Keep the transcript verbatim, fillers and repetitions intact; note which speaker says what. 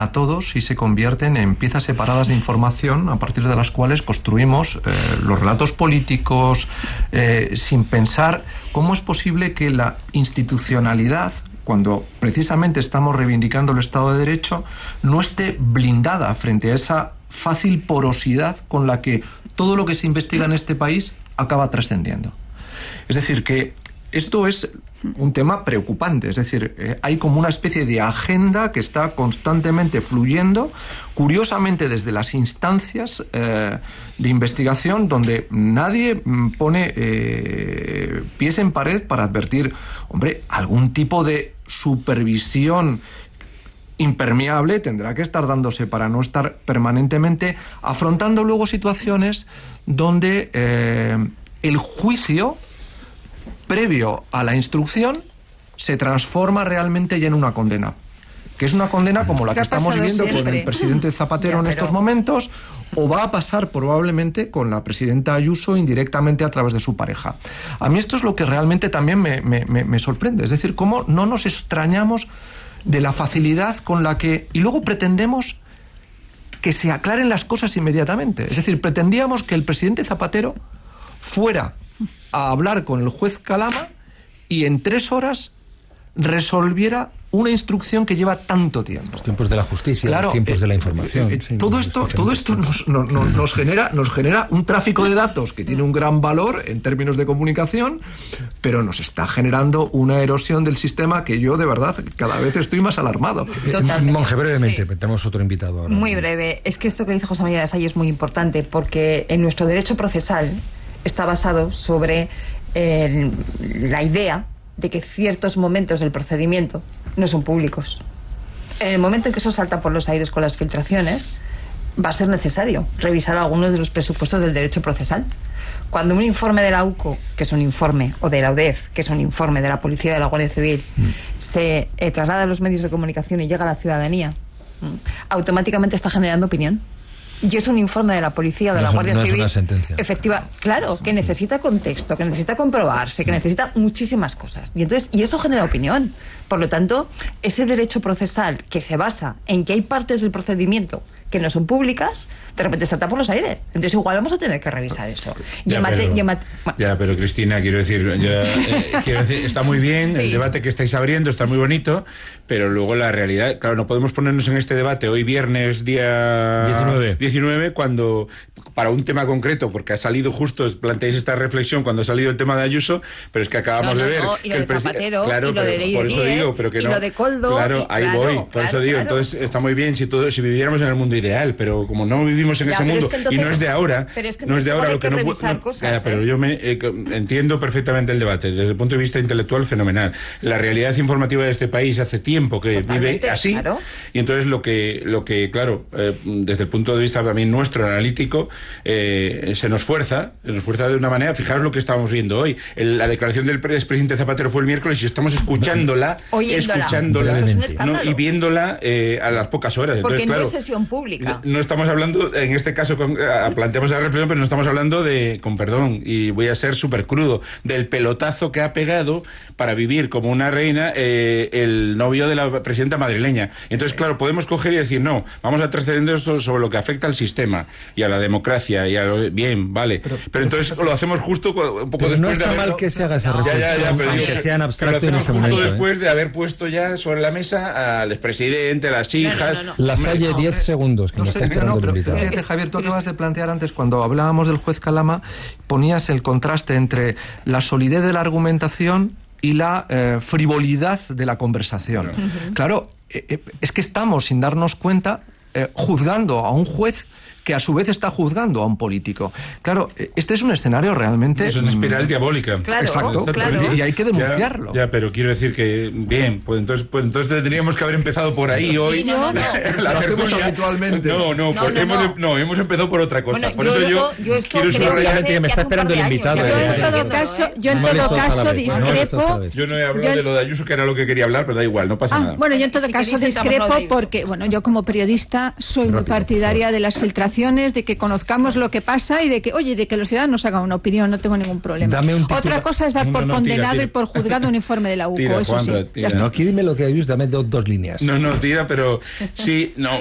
Speaker 1: a todos y se convierten en piezas separadas de información a partir de las cuales construimos eh, los relatos políticos eh, sin pensar cómo es posible que la institucionalidad, cuando precisamente estamos reivindicando el Estado de Derecho, no esté blindada frente a esa fácil porosidad con la que todo lo que se investiga en este país acaba trascendiendo. Es decir, que esto es un tema preocupante, es decir, eh, hay como una especie de agenda que está constantemente fluyendo, curiosamente desde las instancias eh, de investigación donde nadie pone eh, pies en pared para advertir, hombre, algún tipo de supervisión impermeable tendrá que estar dándose para no estar permanentemente afrontando luego situaciones donde eh, el juicio previo a la instrucción se transforma realmente ya en una condena, que es una condena como la que estamos viviendo siempre con el presidente Zapatero ya, en estos pero... momentos, o va a pasar probablemente con la presidenta Ayuso indirectamente a través de su pareja. A mí esto es lo que realmente también me, me, me, me sorprende, es decir, cómo no nos extrañamos de la facilidad con la que... y luego pretendemos que se aclaren las cosas inmediatamente. Es decir, pretendíamos que el presidente Zapatero fuera a hablar con el juez Calama y en tres horas resolviera una instrucción que lleva tanto tiempo.
Speaker 2: Los tiempos de la justicia,
Speaker 1: claro,
Speaker 2: los tiempos
Speaker 1: eh,
Speaker 2: de la información.
Speaker 1: Eh, eh, sí, todo esto, todo esto nos, nos, nos, genera, nos genera un tráfico de datos que tiene un gran valor en términos de comunicación, pero nos está generando una erosión del sistema que yo, de verdad, cada vez estoy más alarmado.
Speaker 2: Totalmente. Monje, brevemente, sí. Tenemos otro invitado ahora.
Speaker 3: Muy breve. Es que esto que dice José María Lasalle es muy importante, porque en nuestro derecho procesal está basado sobre eh, la idea de que ciertos momentos del procedimiento no son públicos. En el momento en que eso salta por los aires con las filtraciones, va a ser necesario revisar algunos de los presupuestos del derecho procesal. Cuando un informe de la U C O, que es un informe, o de la U D E F, que es un informe de la Policía y de la Guardia Civil, mm. se eh, traslada a los medios de comunicación y llega a la ciudadanía, mm, automáticamente está generando opinión. Y es un informe de la policía o de
Speaker 2: no,
Speaker 3: la Guardia
Speaker 2: no
Speaker 3: Civil.
Speaker 2: Es una sentencia.
Speaker 3: Efectiva, claro, que necesita contexto, que necesita comprobarse, que necesita muchísimas cosas. Y entonces, y eso genera opinión. Por lo tanto, ese derecho procesal que se basa en que hay partes del procedimiento que no son públicas, de repente salta por los aires. Entonces igual vamos a tener que revisar eso. Y
Speaker 4: ya,
Speaker 3: en mate,
Speaker 4: pero,
Speaker 3: y en mate,
Speaker 4: ya, pero Cristina, quiero decir, ya, eh, quiero decir, está muy bien sí. el debate que estáis abriendo, está muy bonito, pero luego la realidad, claro, no podemos ponernos en este debate hoy viernes, día diecinueve, diecinueve cuando, para un tema concreto, porque ha salido justo, planteáis esta reflexión cuando ha salido el tema de Ayuso, pero es que acabamos
Speaker 3: no, no,
Speaker 4: de ver...
Speaker 3: No, y lo
Speaker 4: que
Speaker 3: de
Speaker 4: el
Speaker 3: Zapatero,
Speaker 4: claro,
Speaker 3: y lo de
Speaker 4: pero, por eso digo, pero que
Speaker 3: y
Speaker 4: no...
Speaker 3: lo de Coldo...
Speaker 4: Claro,
Speaker 3: y,
Speaker 4: ahí
Speaker 3: claro,
Speaker 4: voy, por
Speaker 3: claro,
Speaker 4: eso digo,
Speaker 3: claro.
Speaker 4: entonces está muy bien si todo, si viviéramos en el mundo ideal, pero como no vivimos en
Speaker 3: ya,
Speaker 4: ese mundo,
Speaker 3: es que entonces,
Speaker 4: y no es de ahora,
Speaker 3: pero es que
Speaker 4: no es de ahora lo que,
Speaker 3: que
Speaker 4: no
Speaker 3: revisar
Speaker 4: no,
Speaker 3: cosas,
Speaker 4: ya,
Speaker 3: ¿eh?
Speaker 4: pero yo me, eh, entiendo perfectamente el debate, desde el punto de vista intelectual fenomenal. La realidad informativa de este país hace tiempo que
Speaker 3: Totalmente,
Speaker 4: vive así,
Speaker 3: claro.
Speaker 4: Y entonces lo que, lo que claro, eh, desde el punto de vista también nuestro, analítico, eh, se nos fuerza, se nos fuerza de una manera, fijaros lo que estábamos viendo hoy. El, la declaración del expresidente Zapatero fue el miércoles y estamos escuchándola,
Speaker 3: Oyéndola.
Speaker 4: escuchándola,
Speaker 3: eso es un escándalo.
Speaker 4: ¿no? Y viéndola eh, a las pocas horas.
Speaker 3: Porque
Speaker 4: entonces,
Speaker 3: no
Speaker 4: claro,
Speaker 3: es sesión pública.
Speaker 4: No, no estamos hablando, en este caso, con, uh, planteamos la reflexión, pero no estamos hablando de, con perdón, y voy a ser súper crudo, del pelotazo que ha pegado para vivir como una reina eh, el novio de la presidenta madrileña. Entonces, claro, podemos coger y decir, no, vamos a trascender esto sobre lo que afecta al sistema y a la democracia y a lo, bien, vale. Pero, pero, pero entonces pero, lo hacemos justo un poco
Speaker 2: pero
Speaker 4: después
Speaker 2: no está
Speaker 4: de haber,
Speaker 2: mal que se haga esa reflexión,
Speaker 4: ya, ya, ya, pero digo,
Speaker 2: que sea en abstracto
Speaker 4: pero lo hacemos
Speaker 2: en ese
Speaker 4: justo
Speaker 2: momento,
Speaker 4: después
Speaker 2: ¿eh?
Speaker 4: de haber puesto ya sobre la mesa al expresidente, a las hijas...
Speaker 3: No, no, no, no.
Speaker 2: La Salle, diez no, segundos, que
Speaker 1: no
Speaker 2: nos
Speaker 1: sé,
Speaker 2: está
Speaker 1: pero no, pero,
Speaker 2: invitado.
Speaker 1: fíjate, Javier, tú acabas de plantear antes, cuando hablábamos del juez Calama, ponías el contraste entre la solidez de la argumentación y la eh, frivolidad de la conversación. Uh-huh. Claro, eh, es que estamos, sin darnos cuenta, eh, juzgando a un juez que a su vez está juzgando a un político. Claro, este es un escenario realmente...
Speaker 4: Es una espiral diabólica.
Speaker 3: Claro,
Speaker 1: exacto,
Speaker 3: claro.
Speaker 1: Y hay que denunciarlo.
Speaker 4: Ya, ya, pero quiero decir que, bien, pues entonces, pues entonces tendríamos que haber empezado por ahí sí, hoy.
Speaker 3: No, no, no.
Speaker 4: La tertulia.
Speaker 1: habitualmente.
Speaker 4: No, no,
Speaker 3: no,
Speaker 4: por,
Speaker 3: no,
Speaker 4: hemos,
Speaker 3: no.
Speaker 4: no, hemos empezado por otra cosa.
Speaker 3: Bueno,
Speaker 4: por
Speaker 3: yo
Speaker 4: eso
Speaker 3: luego,
Speaker 4: yo,
Speaker 3: yo esto
Speaker 4: quiero subrayar
Speaker 2: que me está esperando el invitado.
Speaker 5: Yo en todo caso, yo en todo caso discrepo.
Speaker 4: Yo no he hablado de lo de Ayuso, que era lo que quería hablar, pero da igual, no pasa nada.
Speaker 5: Bueno, yo en todo caso discrepo porque, bueno, yo como periodista soy muy partidaria de las filtraciones informaciones, de que conozcamos lo que pasa y de que, oye, de que los ciudadanos hagan una opinión, no tengo ningún problema.
Speaker 2: Dame un titular.
Speaker 5: Otra cosa es dar
Speaker 4: No,
Speaker 5: por
Speaker 4: no,
Speaker 5: condenado
Speaker 4: tira, tira.
Speaker 5: y por juzgado un informe de la U C O,
Speaker 4: Tira,
Speaker 5: eso
Speaker 4: Juanra,
Speaker 5: sí.
Speaker 4: tira.
Speaker 5: Ya está.
Speaker 2: No, aquí dime lo que hay, dame do- dos líneas.
Speaker 4: No, no, tira, pero sí, no,